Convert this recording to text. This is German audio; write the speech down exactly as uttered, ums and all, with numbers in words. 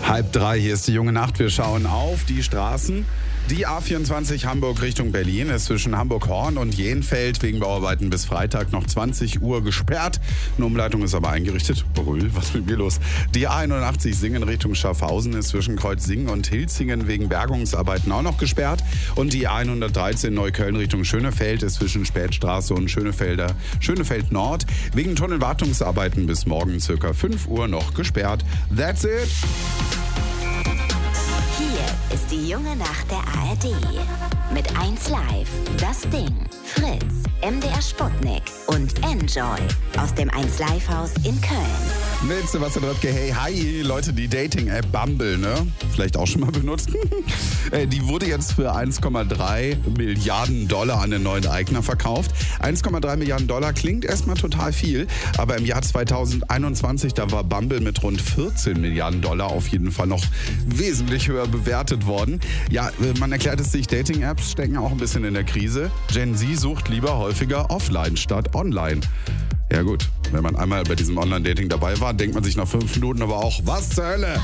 Halb drei, hier ist die junge Nacht. Wir schauen auf die Straßen. Die A vierundzwanzig Hamburg Richtung Berlin ist zwischen Hamburg-Horn und Jenfeld wegen Bauarbeiten bis Freitag noch zwanzig Uhr gesperrt. Eine Umleitung ist aber eingerichtet. Brüll, was ist mit mir los? Die A einundachtzig Singen Richtung Schaffhausen ist zwischen Kreuzsingen und Hilzingen wegen Bergungsarbeiten auch noch gesperrt. Und die A hundertdreizehn Neukölln Richtung Schönefeld ist zwischen Spätstraße und Schönefelder, Schönefeld Nord wegen Tunnelwartungsarbeiten bis morgen circa fünf Uhr noch gesperrt. That's it! Hier ist die junge Nacht der A R D. Mit eins Live, Das Ding, Fritz, M D R Sputnik und Enjoy aus dem eins Live Haus in Köln. Mit Sebastian Röpke, hey, hi, Leute, die Dating-App Bumble, ne? Vielleicht auch schon mal benutzt. Die wurde jetzt für eins Komma drei Milliarden Dollar an den neuen Eigner verkauft. eins Komma drei Milliarden Dollar klingt erstmal total viel, aber im Jahr zweitausendeinundzwanzig, da war Bumble mit rund vierzehn Milliarden Dollar auf jeden Fall noch wesentlich höher bewertet worden. Ja, man erklärt es sich, Dating-Apps stecken auch ein bisschen in der Krise. Gen Z sucht lieber häufiger offline statt online. Ja gut, wenn man einmal bei diesem Online-Dating dabei war, denkt man sich nach fünf Minuten aber auch, was zur Hölle?